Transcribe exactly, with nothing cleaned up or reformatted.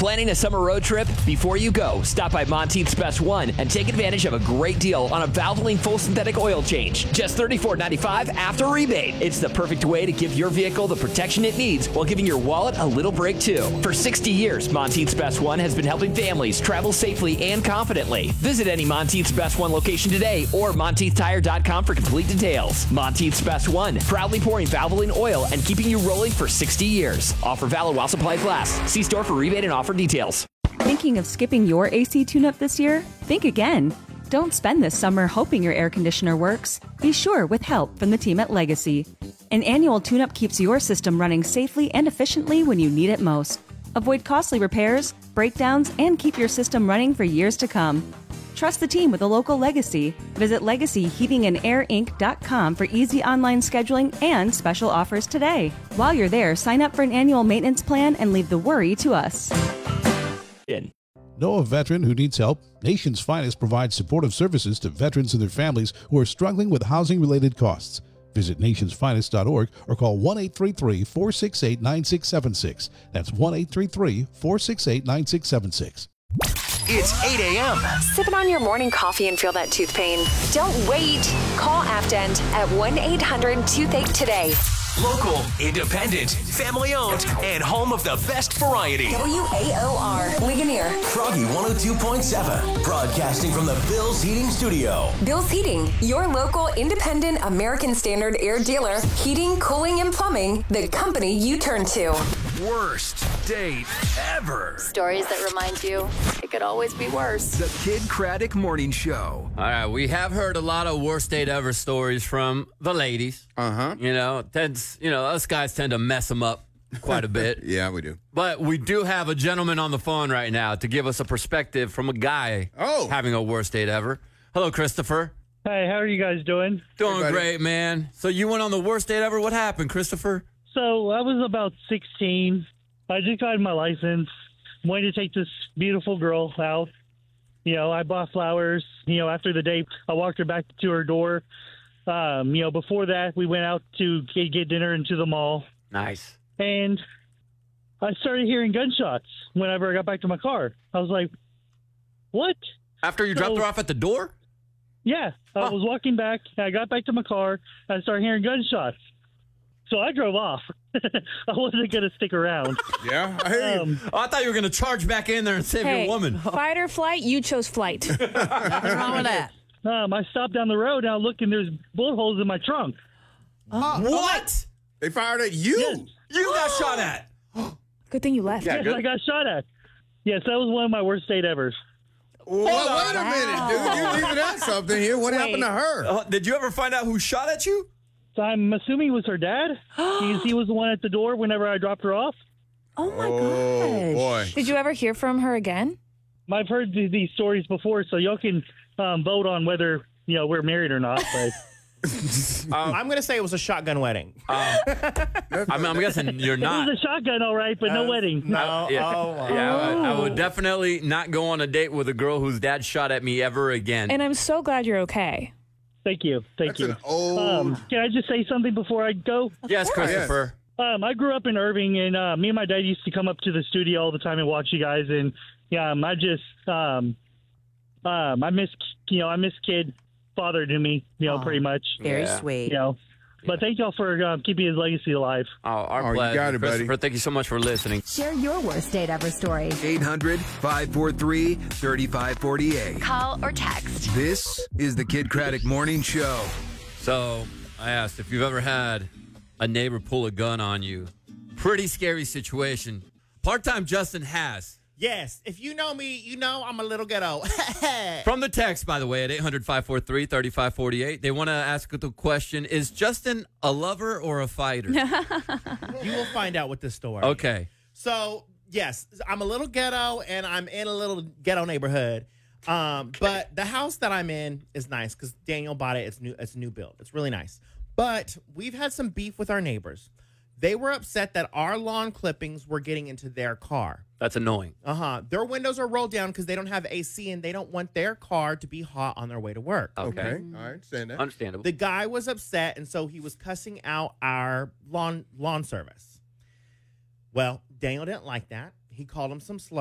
Planning a summer road trip? Before you go, stop by Monteith's Best One and take advantage of a great deal on a Valvoline full synthetic oil change. Just thirty-four ninety-five after rebate. It's the perfect way to give your vehicle the protection it needs while giving your wallet a little break too. For sixty years, Monteith's Best One has been helping families travel safely and confidently. Visit any Monteith's Best One location today or Monteith Tire dot com for complete details. Monteith's Best One, proudly pouring Valvoline oil and keeping you rolling for sixty years. Offer valid while supplies last. See store for rebate and offer details. Thinking of skipping your A C tune-up this year? Think again. Don't spend this summer hoping your air conditioner works. Be sure with help from the team at Legacy. An annual tune-up keeps your system running safely and efficiently when you need it most. Avoid costly repairs, breakdowns, and keep your system running for years to come. Trust the team with a local Legacy. Visit legacy heating and air inc dot com for easy online scheduling and special offers today. While you're there, sign up for an annual maintenance plan and leave the worry to us. In. Know a veteran who needs help? Nation's Finest provides supportive services to veterans and their families who are struggling with housing-related costs. Visit nationsfinest dot org or call one eight three three, four six eight, nine six seven six. That's one eight three three, four six eight, nine six seven six. It's eight a.m. Sipping on your morning coffee and feel that tooth pain? Don't wait. Call AptDent at one eight hundred toothache today. Local, independent, family-owned, and home of the best variety. W A O R, Ligonier. Froggy one oh two point seven, broadcasting from the Bill's Heating Studio. Bill's Heating, your local independent American Standard air dealer. Heating, cooling, and plumbing, the company you turn to. Worst date ever. Stories that remind you it could always be worse. The Kid Craddock Morning Show. All right, we have heard a lot of worst date ever stories from the ladies. Uh-huh. You know, tends, you know, us guys tend to mess them up quite a bit. Yeah, we do. But we do have a gentleman on the phone right now to give us a perspective from a guy oh. having a worst date ever. Hello, Christopher. Hey, how are you guys doing? Doing hey, great, man. So you went on the worst date ever. What happened, Christopher? So I was about sixteen. I just got my license. Wanted to take this beautiful girl out. You know, I bought flowers. You know, after the date, I walked her back to her door. Um, you know, before that, we went out to get, get dinner into the mall. Nice. And I started hearing gunshots whenever I got back to my car. I was like, what? After you So- dropped her off at the door? Yeah, I was walking back. I got back to my car. I started hearing gunshots. So I drove off. I wasn't going to stick around. Yeah, I hear you. Um, Oh, I thought you were going to charge back in there and save Hey, your woman. fight or flight, you chose flight. What's wrong with that? um, I stopped down the road, and I looked, and there's bullet holes in my trunk. What? They fired at you. Yes. You got shot at. Good thing you left. Yeah, Yes, good. I got shot at. Yes, that was one of my worst date evers. Well, wait a minute, dude. You're leaving out something here. What Wait. happened to her? Uh, did you ever find out who shot at you? So I'm assuming it was her dad. he, he was the one at the door whenever I dropped her off. Oh, my Oh, gosh. boy. Did you ever hear from her again? I've heard th- these stories before, so y'all can um, vote on whether you know we're married or not. But I'm going to say it was a shotgun wedding. I'm, I'm guessing you're it not. was a shotgun, all right, but no wedding. No. Yeah, Oh, wow. yeah I, would- I would definitely not go on a date with a girl whose dad shot at me ever again. And I'm so glad you're okay. Thank you, thank That's you. an old. Um, can I just say something before I go? yes, Christopher. Um, I grew up in Irving, and uh, me and my dad used to come up to the studio all the time and watch you guys. And yeah, um, I just, um, um, I miss, you know, I miss kid father to me, you know, pretty much. Very Yeah. sweet. You know, but thank y'all for uh, keeping his legacy alive. Oh, our Oh, you pleasure. got it, buddy. Christopher, thank you so much for listening. Share your worst date ever story. eight hundred, five four three, three five four eight. Call or text. This is the Kid Craddock Morning Show. So I asked if you've ever had a neighbor pull a gun on you. Pretty scary situation. Part-time Justin has. Yes. If you know me, you know I'm a little ghetto. From the text, by the way, at eight hundred, five four three, three five four eight, they want to ask the question, is Justin a lover or a fighter? You will find out with this story. Okay. So, yes, I'm a little ghetto, and I'm in a little ghetto neighborhood. Um, but the house that I'm in is nice because Daniel bought it. It's new. It's a new build. It's really nice. But we've had some beef with our neighbors. They were upset that our lawn clippings were getting into their car. That's annoying. Uh-huh. Their windows are rolled down because they don't have A C, and they don't want their car to be hot on their way to work. Okay. Okay. All right. Understand that. Understandable. The guy was upset, and so he was cussing out our lawn lawn service. Well, Daniel didn't like that. He called him some slurs.